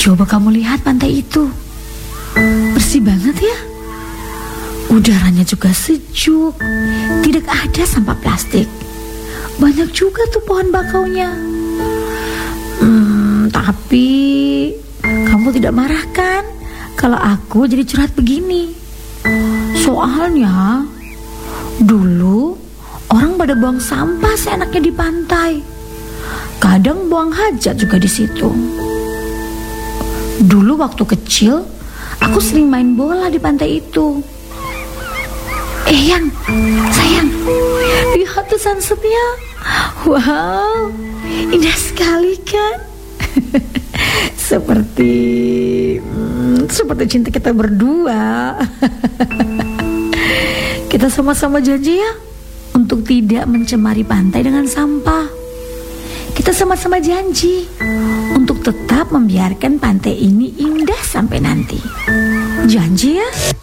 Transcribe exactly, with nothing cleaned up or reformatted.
Coba kamu lihat pantai itu. Bersih banget ya. Udaranya juga sejuk. Tidak ada sampah plastik. Banyak juga tuh pohon bakaunya. Hmm, tapi kamu tidak marah kan kalau aku jadi curhat begini? Soalnya dulu orang pada buang sampah seenaknya di pantai. Kadang buang hajat juga di situ. Dulu waktu kecil aku sering main bola di pantai itu. Eh Yang, sayang, lihat tuh sunsetnya. Wow, indah sekali kan? Seperti hmm, Seperti cinta kita berdua. Kita sama-sama janji ya untuk tidak mencemari pantai dengan sampah. Kita sama-sama janji untuk tetap membiarkan pantai ini indah sampai nanti. Janji ya?